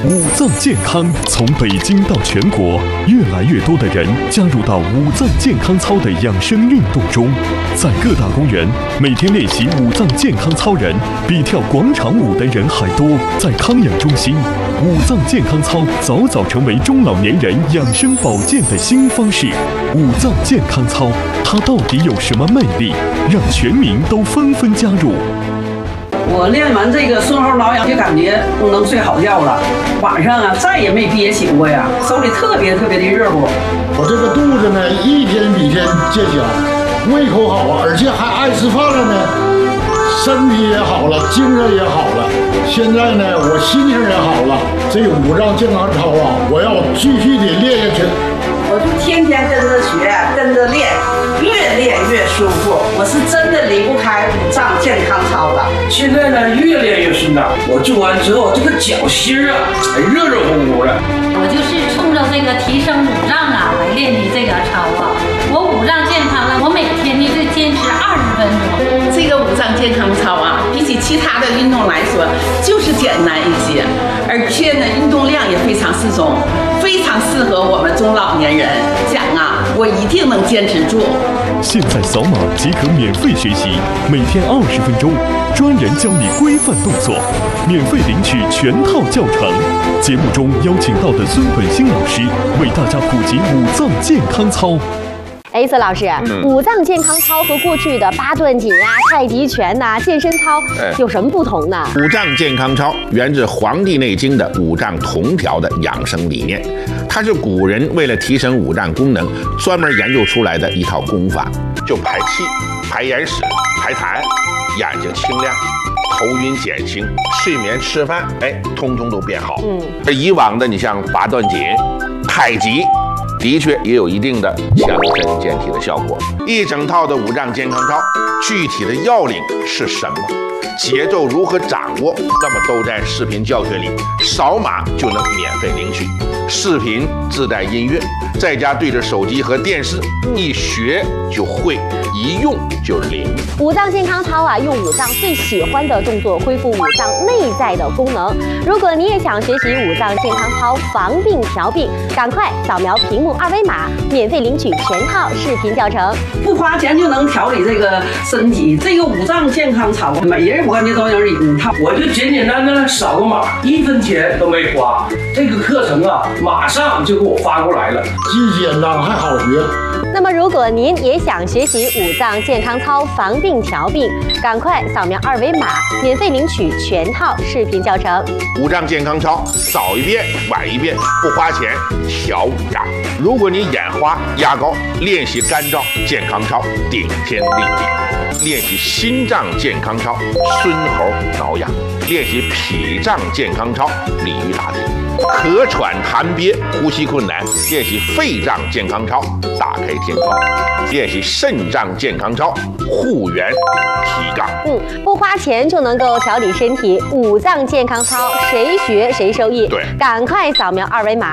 五脏健康从北京到全国，越来越多的人加入到五脏健康操的养生运动中。在各大公园，每天练习五脏健康操人比跳广场舞的人还多。在康养中心，五脏健康操早早成为中老年人养生保健的新方式。五脏健康操，它到底有什么魅力，让全民都纷纷加入？ 我练完这个顺后挠痒，就感觉能睡好觉了。晚上啊，再也没憋醒过呀，手里特别的热乎。 我这个肚子呢，一天比一天见小，胃口好啊，而且还爱吃饭了呢，身体也好了，精神也好了。现在呢，我心情也好了。这五脏健康操啊，我要继续的练下去。 我就天天跟着学，跟着练，越练越舒服。我是真的离不开五脏健康操了。 现在呢，越练越顺当。我做完之后，这个脚心啊，还热乎乎的。 我就是冲着这个提升五脏啊来练的这个操啊。我五脏健康了，我每天呢就坚持20分钟。 这个五脏健康操啊，比起其他的运动来说，就是简单一些，而且呢，运动量也非常适中，非常适合我们中老年人。讲啊，我一定能坚持住。 现在扫码即可免费学习，每天20分钟，专人教你规范动作，免费领取全套教程。节目中邀请到的孙本兴老师为大家普及五脏健康操。 孙老师，五脏健康操和过去的八段锦啊、太极拳呐、健身操有什么不同呢？ 五脏健康操源自《黄帝内经》的五脏同调的养生理念，它是古人为了提升五脏功能专门研究出来的一套功法，就排气、排眼屎、排痰，眼睛清亮，头晕减轻，睡眠吃饭，通通都变好。而以往的你像八段锦、太极，的确也有一定的强身健体的效果。一整套的五脏健康操，具体的要领是什么？节奏如何掌握？那么都在视频教学里，扫码就能免费领取。视频自带音乐，在家对着手机和电视，一学就会，一用就灵。 五脏健康操啊，用五脏最喜欢的动作恢复五脏内在的功能。如果你也想学习五脏健康操防病调病，赶快扫描屏幕2维码，免费领取全套视频教程， 不花钱就能调理这个身体。这个五脏健康操，每人我感觉都有一套。 我就简简单单扫个码，1分钱都没花。这个课程啊，马上就给我发过来了， 既简单还好学。 那么，如果您也想学习五脏健康操防病调病，赶快扫描2维码，免费领取全套视频教程。 五脏健康操，早一遍晚一遍，不花钱调五脏。如果你眼花压高，练习肝脏健康操，顶天立地；练习心脏健康操，孙猴挠痒；练习脾脏健康操，鲤鱼打挺；咳喘痰憋，呼吸困难，练习肺脏健康操，打开天窗；练习肾脏健康操，护元提杠。 不花钱就能够调理身体，五脏健康操谁学谁受益。 对， 赶快扫描2维码。